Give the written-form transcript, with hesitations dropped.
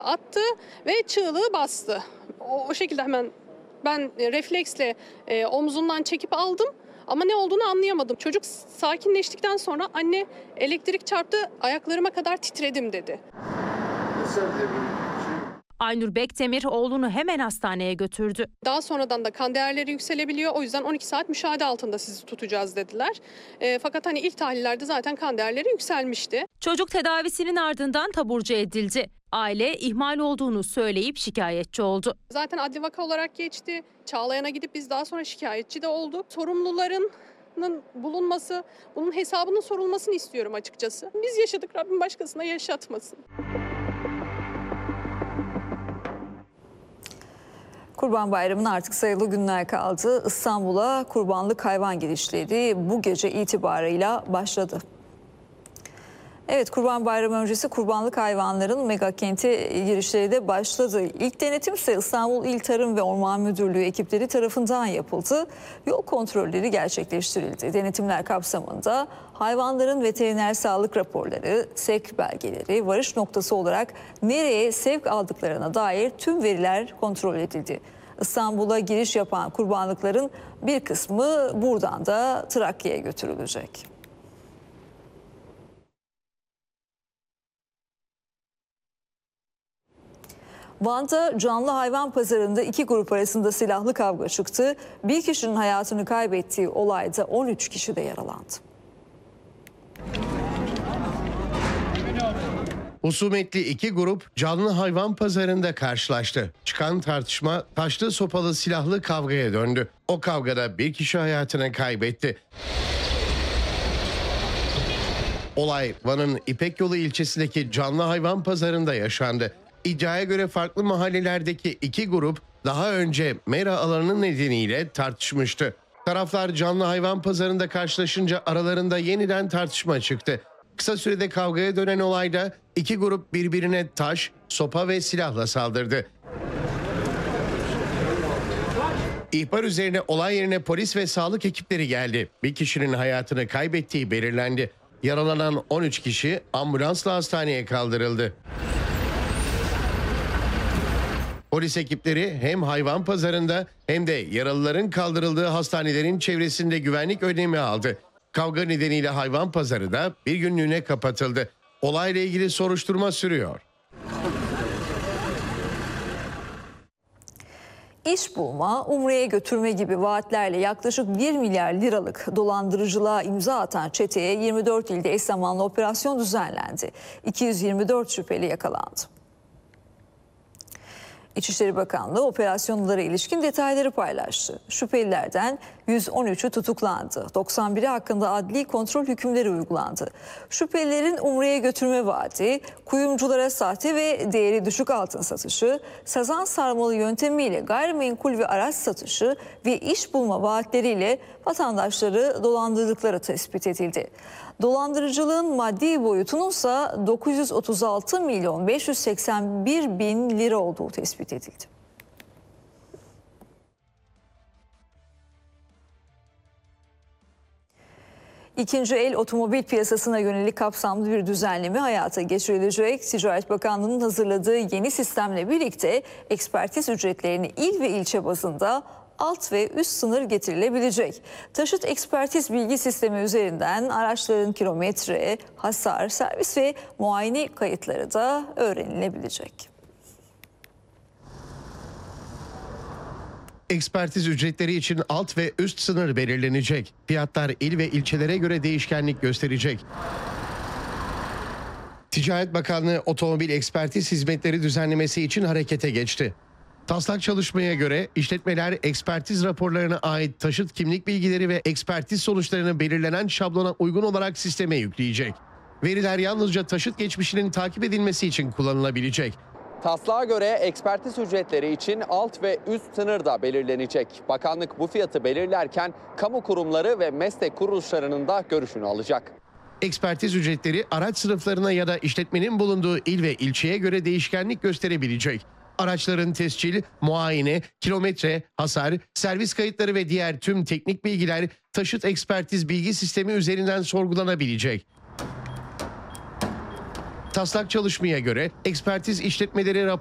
Attı ve çığlığı bastı. O şekilde hemen ben refleksle omzundan çekip aldım ama ne olduğunu anlayamadım. Çocuk sakinleştikten sonra anne elektrik çarptı, ayaklarıma kadar titredim dedi. Aynur Bekdemir oğlunu hemen hastaneye götürdü. Daha sonradan da kan değerleri yükselebiliyor. O yüzden 12 saat müşahede altında sizi tutacağız dediler. Fakat hani ilk tahlillerde zaten kan değerleri yükselmişti. Çocuk tedavisinin ardından taburcu edildi. Aile ihmal olduğunu söyleyip şikayetçi oldu. Zaten adli vaka olarak geçti. Çağlayan'a gidip biz daha sonra şikayetçi de olduk. Sorumluların bulunması, bunun hesabının sorulmasını istiyorum açıkçası. Biz yaşadık, Rabbim başkasına yaşatmasın. Kurban Bayramı'na artık sayılı günler kaldı. İstanbul'a kurbanlık hayvan girişleri bu gece itibarıyla başladı. Evet, Kurban Bayramı öncesi kurbanlık hayvanların mega kenti girişleri de başladı. İlk denetim ise İstanbul İl Tarım ve Orman Müdürlüğü ekipleri tarafından yapıldı. Yol kontrolleri gerçekleştirildi. Denetimler kapsamında hayvanların veteriner sağlık raporları, sevk belgeleri, varış noktası olarak nereye sevk aldıklarına dair tüm veriler kontrol edildi. İstanbul'a giriş yapan kurbanlıkların bir kısmı buradan da Trakya'ya götürülecek. Van'da canlı hayvan pazarında iki grup arasında silahlı kavga çıktı. Bir kişinin hayatını kaybettiği olayda 13 kişi de yaralandı. Husumetli iki grup canlı hayvan pazarında karşılaştı. Çıkan tartışma taşlı sopalı silahlı kavgaya döndü. O kavgada bir kişi hayatını kaybetti. Olay Van'ın İpek Yolu ilçesindeki canlı hayvan pazarında yaşandı. İddiaya göre farklı mahallelerdeki iki grup daha önce mera alanı nedeniyle tartışmıştı. Taraflar canlı hayvan pazarında karşılaşınca aralarında yeniden tartışma çıktı. Kısa sürede kavgaya dönen olayda iki grup birbirine taş, sopa ve silahla saldırdı. İhbar üzerine olay yerine polis ve sağlık ekipleri geldi. Bir kişinin hayatını kaybettiği belirlendi. Yaralanan 13 kişi ambulansla hastaneye kaldırıldı. Polis ekipleri hem hayvan pazarında hem de yaralıların kaldırıldığı hastanelerin çevresinde güvenlik önlemi aldı. Kavga nedeniyle hayvan pazarı da bir günlüğüne kapatıldı. Olayla ilgili soruşturma sürüyor. İş bulma, umreye götürme gibi vaatlerle yaklaşık 1 milyar liralık dolandırıcılığa imza atan çeteye 24 ilde eş zamanlı operasyon düzenlendi. 224 şüpheli yakalandı. İçişleri Bakanlığı operasyonlara ilişkin detayları paylaştı. Şüphelilerden 113'ü tutuklandı. 91'i hakkında adli kontrol hükümleri uygulandı. Şüphelilerin umreye götürme vaadi, kuyumculara sahte ve değeri düşük altın satışı, sazan sarmalı yöntemiyle gayrimenkul ve araç satışı ve iş bulma vaatleriyle vatandaşları dolandırdıkları tespit edildi. Dolandırıcılığın maddi boyutunun ise 936 milyon 581 bin lira olduğu tespit edildi. İkinci el otomobil piyasasına yönelik kapsamlı bir düzenleme hayata geçirilecek. Ticaret Bakanlığı'nın hazırladığı yeni sistemle birlikte ekspertiz ücretlerini il ve ilçe bazında alt ve üst sınır getirilebilecek. Taşıt ekspertiz bilgi sistemi üzerinden araçların kilometre, hasar, servis ve muayene kayıtları da öğrenilebilecek. Ekspertiz ücretleri için alt ve üst sınır belirlenecek. Fiyatlar il ve ilçelere göre değişkenlik gösterecek. Ticaret Bakanlığı otomobil ekspertiz hizmetleri düzenlemesi için harekete geçti. Taslak çalışmaya göre işletmeler ekspertiz raporlarına ait taşıt kimlik bilgileri ve ekspertiz sonuçlarını belirlenen şablona uygun olarak sisteme yükleyecek. Veriler yalnızca taşıt geçmişinin takip edilmesi için kullanılabilecek. Taslağa göre ekspertiz ücretleri için alt ve üst sınır da belirlenecek. Bakanlık bu fiyatı belirlerken kamu kurumları ve meslek kuruluşlarının da görüşünü alacak. Ekspertiz ücretleri araç sınıflarına ya da işletmenin bulunduğu il ve ilçeye göre değişkenlik gösterebilecek. Araçların tescil, muayene, kilometre, hasar, servis kayıtları ve diğer tüm teknik bilgiler taşıt ekspertiz bilgi sistemi üzerinden sorgulanabilecek. Taslak çalışmaya göre ekspertiz işletmeleri